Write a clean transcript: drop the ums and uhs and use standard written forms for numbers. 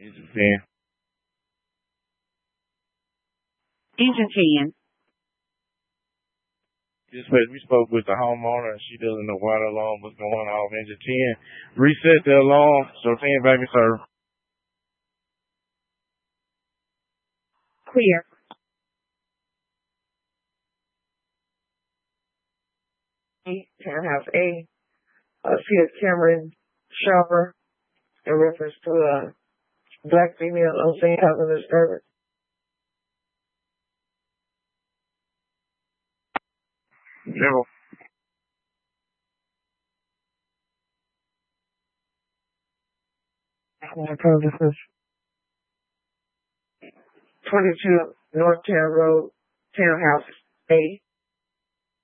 Agent 10. Agent 10. Dispatch, we spoke with the homeowner and she doesn't know why the alarm was going off. Agent 10, reset the alarm so 10 back in service. Clear. Townhouse A. See a Cameron Sharper in reference to a black female on scene causing a disturbance. General. This is 22 North Town Road, Townhouse A.